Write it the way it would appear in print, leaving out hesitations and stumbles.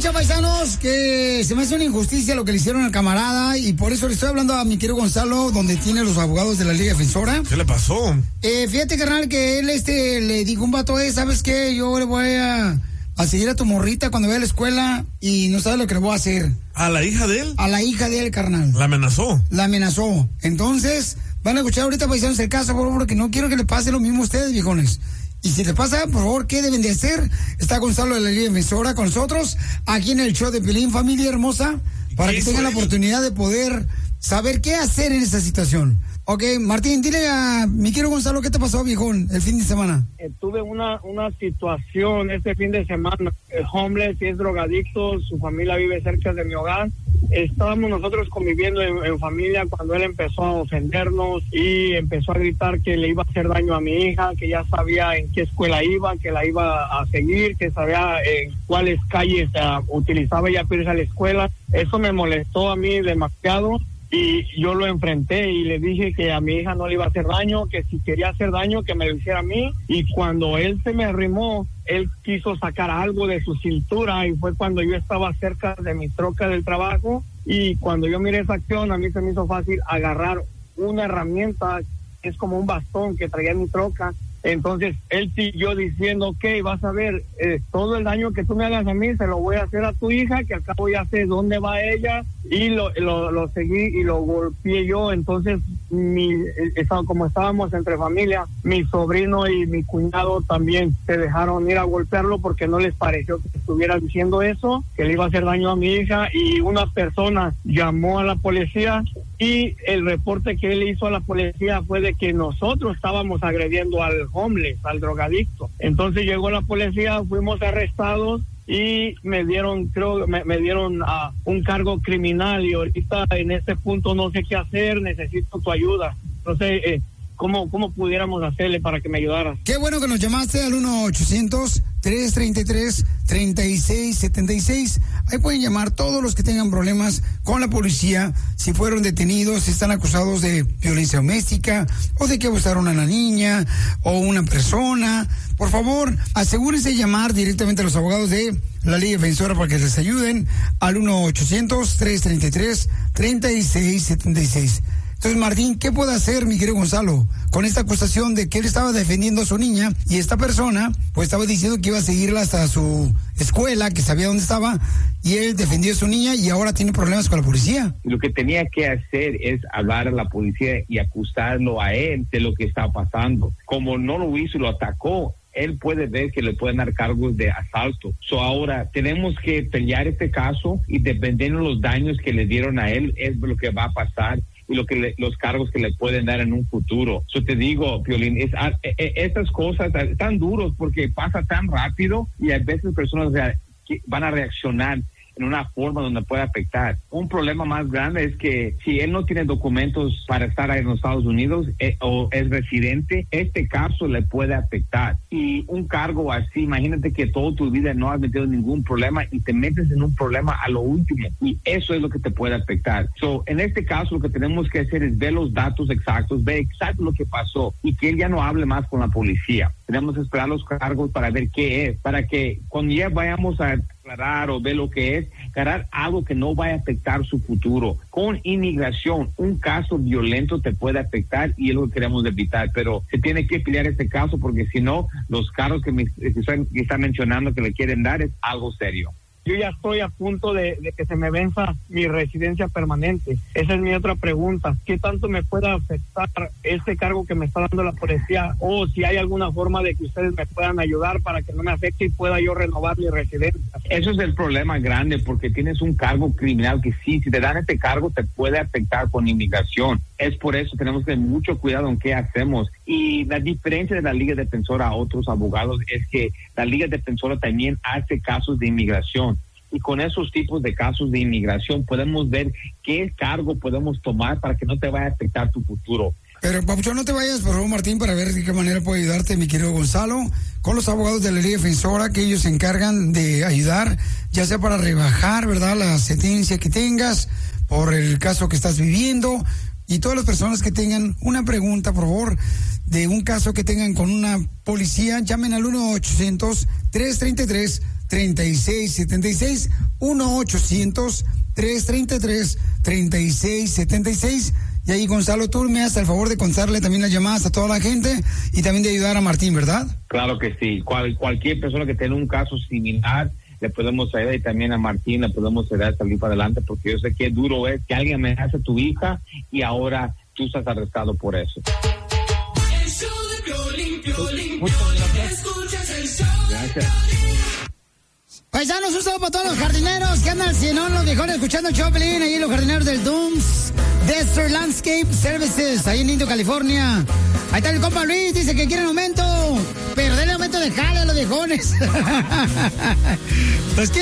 cuenta, paisanos, que se me hace una injusticia lo que le hicieron al camarada y por eso le estoy hablando a mi querido Gonzalo, donde tiene los abogados de la Liga Defensora. ¿Qué le pasó? Fíjate, carnal, que él le dijo un vato, ¿sabes qué? Yo le voy a seguir a tu morrita cuando vaya a la escuela y no sabe lo que le voy a hacer. ¿A la hija de él? A la hija de él, carnal. ¿La amenazó? La amenazó. Entonces, van a escuchar ahorita, paisanos, el caso, por favor, porque no quiero que le pase lo mismo a ustedes, viejones. Y si le pasa, por favor, ¿qué deben de hacer? Está Gonzalo de la Liga Defensora con nosotros, aquí en el show de Piolín, familia hermosa, para que tengan la oportunidad de poder saber qué hacer en esta situación. Ok, Martín, dile a mi querido Gonzalo, ¿qué te pasó, viejón, el fin de semana? Tuve una situación este fin de semana. El homeless es drogadicto, su familia vive cerca de mi hogar. Estábamos nosotros conviviendo en familia cuando él empezó a ofendernos y empezó a gritar que le iba a hacer daño a mi hija, que ya sabía en qué escuela iba, que la iba a seguir, que sabía en cuáles calles utilizaba ella para irse a la escuela. Eso me molestó a mí demasiado. Y yo lo enfrenté y le dije que a mi hija no le iba a hacer daño, que si quería hacer daño, que me lo hiciera a mí. Y cuando él se me arrimó, él quiso sacar algo de su cintura y fue cuando yo estaba cerca de mi troca del trabajo. Y cuando yo miré esa acción, a mí se me hizo fácil agarrar una herramienta, que es como un bastón que traía en mi troca. Entonces él siguió diciendo, ok, vas a ver, todo el daño que tú me hagas a mí se lo voy a hacer a tu hija, que al cabo ya sé dónde va ella, y lo seguí y lo golpeé yo. Entonces como estábamos entre familia, mi sobrino y mi cuñado también se dejaron ir a golpearlo porque no les pareció que estuviera diciendo eso, que le iba a hacer daño a mi hija, y una persona llamó a la policía y el reporte que él hizo a la policía fue de que nosotros estábamos agrediendo al homeless, al drogadicto. Entonces llegó la policía, fuimos arrestados y me dieron un cargo criminal, y ahorita en este punto no sé qué hacer, necesito tu ayuda. No sé cómo pudiéramos hacerle para que me ayudaras. Qué bueno que nos llamaste al 1-800-333-3676. Ahí pueden llamar todos los que tengan problemas con la policía, si fueron detenidos, si están acusados de violencia doméstica o de que abusaron a una niña o una persona. Por favor, asegúrense de llamar directamente a los abogados de la Liga Defensora para que les ayuden al 1-800-333-3676. Entonces, Martín, ¿qué puede hacer mi querido Gonzalo con esta acusación de que él estaba defendiendo a su niña y esta persona pues estaba diciendo que iba a seguirla hasta su escuela, que sabía dónde estaba, y él defendió a su niña y ahora tiene problemas con la policía? Lo que tenía que hacer es hablar a la policía y acusarlo a él de lo que está pasando. Como no lo hizo y lo atacó, él puede ver que le pueden dar cargos de asalto. Ahora tenemos que pelear este caso, y dependiendo de los daños que le dieron a él es lo que va a pasar y los cargos que le pueden dar en un futuro. Te digo, Piolín, estas cosas tan duros porque pasa tan rápido, y a veces personas van a reaccionar en una forma donde puede afectar. Un problema más grande es que si él no tiene documentos para estar ahí en los Estados Unidos o es residente, este caso le puede afectar. Y un cargo así, imagínate que toda tu vida no has metido ningún problema y te metes en un problema a lo último, y eso es lo que te puede afectar. En este caso lo que tenemos que hacer es ver los datos exactos, ver exacto lo que pasó, y que él ya no hable más con la policía. Tenemos que esperar los cargos para ver qué es, para que cuando ya vayamos a aclarar o ver lo que es, ganar algo que no vaya a afectar su futuro. Con inmigración, un caso violento te puede afectar, y es lo que queremos evitar, pero se tiene que pelear este caso, porque si no, los cargos que está mencionando que le quieren dar es algo serio. Yo ya estoy a punto de que se me venza mi residencia permanente. Esa es mi otra pregunta. ¿Qué tanto me puede afectar este cargo que me está dando la policía? O si hay alguna forma de que ustedes me puedan ayudar para que no me afecte y pueda yo renovar mi residencia. Eso es el problema grande, porque tienes un cargo criminal que sí, si te dan este cargo te puede afectar con inmigración. Es por eso tenemos que tener mucho cuidado en qué hacemos. Y la diferencia de la Liga Defensora a otros abogados es que la Liga Defensora también hace casos de inmigración. Y con esos tipos de casos de inmigración podemos ver qué cargo podemos tomar para que no te vaya a afectar tu futuro. Pero, Papuchón, no te vayas, por favor, Martín, para ver de qué manera puede ayudarte, mi querido Gonzalo, con los abogados de la Liga Defensora, que ellos se encargan de ayudar, ya sea para rebajar, ¿verdad?, la sentencia que tengas por el caso que estás viviendo. Y todas las personas que tengan una pregunta, por favor, de un caso que tengan con una policía, llamen al 1-800-333-3676. 1-800-333-3676. 1-800-333-3676. Y ahí, Gonzalo, tú me haces el favor de contarle también las llamadas a toda la gente y también de ayudar a Martín, ¿verdad? Claro que sí. Cualquier persona que tenga un caso similar, le podemos ayudar, y también a Martín le podemos ayudar a salir para adelante, porque yo sé qué duro es que alguien amenace a tu hija y ahora tú estás arrestado por eso. Gracias. Paisanos, un saludo para todos los jardineros que andan, si no, los viejones escuchando Choplin, ahí los jardineros del Dooms Desert Landscape Services, ahí en Indio, California. Ahí está el compa Luis, dice que quieren aumento, pero denle aumento de jale a los viejones. Pues